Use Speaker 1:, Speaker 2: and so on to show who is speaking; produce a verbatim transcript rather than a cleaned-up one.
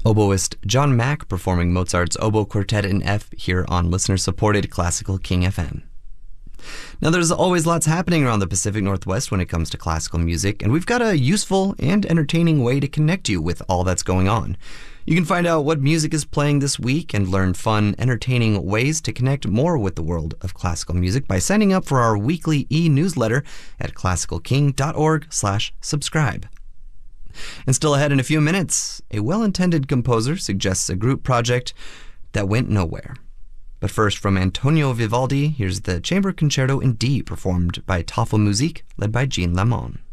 Speaker 1: oboist John Mack performing Mozart's Oboe Quartet in F here on listener-supported Classical King F M. Now, there's always lots happening around the Pacific Northwest when it comes to classical music, and we've got a useful and entertaining way to connect you with all that's going on. You can find out what music is playing this week and learn fun, entertaining ways to connect more with the world of classical music by signing up for our weekly e-newsletter at classical king dot org slash subscribe. And still ahead in a few minutes, a well-intended composer suggests a group project that went nowhere. But first, from Antonio Vivaldi, here's the Chamber Concerto in D, performed by Tafelmusik, led by Jean Lamont.